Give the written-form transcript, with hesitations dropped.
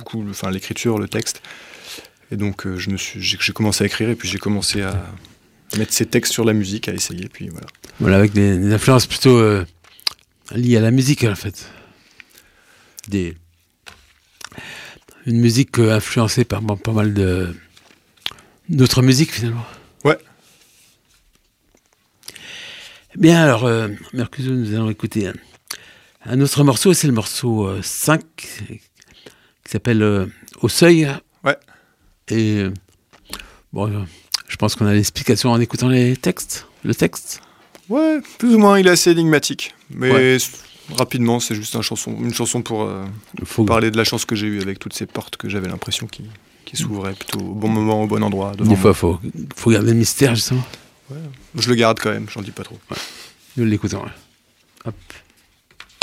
beaucoup l'écriture, le texte. Et donc j'ai commencé à écrire et puis j'ai commencé à mettre ces textes sur la musique, à essayer, puis voilà. Voilà, avec des influences plutôt liées à la musique, en fait. Une musique influencée par pas mal d'autres musiques, finalement. Ouais. Bien, alors, Mercuzzo, nous allons écouter un autre morceau, c'est le morceau 5, qui s'appelle Au Seuil. Ouais. Et je pense qu'on a l'explication en écoutant le texte. Ouais, plus ou moins, il est assez énigmatique. Mais rapidement, c'est juste une chanson pour parler de la chance que j'ai eue avec toutes ces portes que j'avais l'impression qui s'ouvraient plutôt au bon moment, au bon endroit. Des fois, faut garder le mystère, justement. Ouais. Je le garde quand même, j'en dis pas trop. Ouais. Nous l'écoutons. Ouais. Hop.